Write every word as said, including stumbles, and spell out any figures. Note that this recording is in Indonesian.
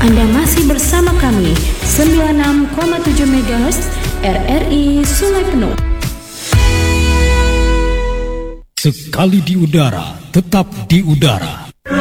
Anda masih bersama kami sembilan puluh enam koma tujuh megahertz R R I Sungai Penuh. Sekali di udara, tetap di udara.